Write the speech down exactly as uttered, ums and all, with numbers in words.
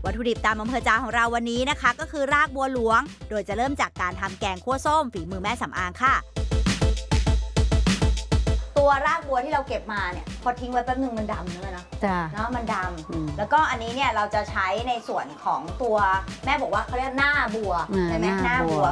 วัตถุดิบตามอำเภอใจของเราวันนี้นะคะก็คือรากบัวหลวงโดยจะเริ่มจากการทำแกงคั่วส้มฝีมือแม่สำอางค่ะตัวรากบัวที่เราเก็บมาเนี่ยพอทิ้งไว้แป๊บนึงมันดำเลยนะจ้ะเนาะมันดำแล้วก็อันนี้เนี่ยเราจะใช้ในส่วนของตัวแม่บอกว่าเขาเรียกหน้าบัวใช่ไหมหน้าบัว